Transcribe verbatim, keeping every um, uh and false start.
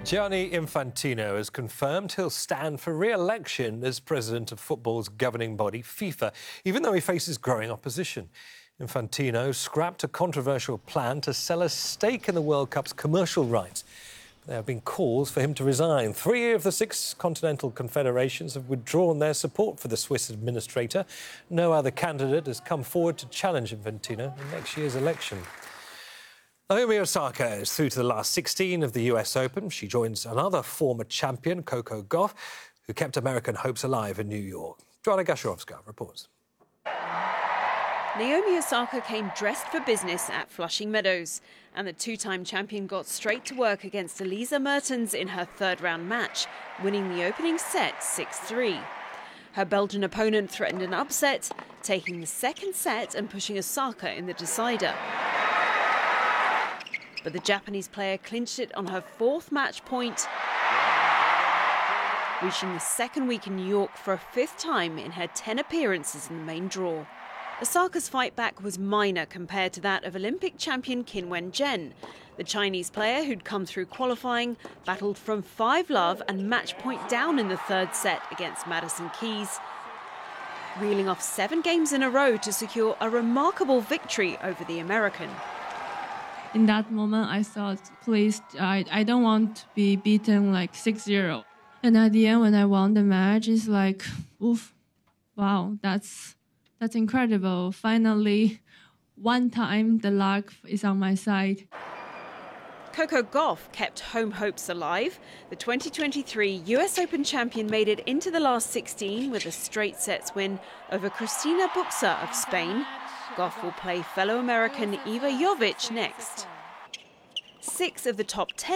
Gianni Infantino has confirmed he'll stand for re-election as president of football's governing body, FIFA, even though he faces growing opposition. Infantino scrapped a controversial plan to sell a stake in the World Cup's commercial rights. There have been calls for him to resign. Three of the six continental confederations have withdrawn their support for the Swiss administrator. No other candidate has come forward to challenge Infantino in next year's election. Naomi Osaka is through to the last sixteen of the U S Open. She joins another former champion, Coco Gauff, who kept American hopes alive in New York. Joanna Gasharovska reports. Naomi Osaka came dressed for business at Flushing Meadows, and the two-time champion got straight to work against Elisa Mertens in her third-round match, winning the opening set six three. Her Belgian opponent threatened an upset, taking the second set and pushing Osaka in the decider. But the Japanese player clinched it on her fourth match point, reaching the second week in New York for a fifth time in her ten appearances in the main draw. Osaka's fight back was minor compared to that of Olympic champion Qin Wen-jen. The Chinese player, who'd come through qualifying, battled from five love and match point down in the third set against Madison Keys, reeling off seven games in a row to secure a remarkable victory over the American. In that moment, I thought, please, I, I don't want to be beaten like six zero. And at the end, when I won the match, it's like, oof, wow, that's that's incredible. Finally, one time the luck is on my side. Coco Gauff kept home hopes alive. The twenty twenty-three U S Open champion made it into the last sixteen with a straight sets win over Cristina Buxa of Spain. Gauff will play fellow American Iva Jovic next. Six of the top ten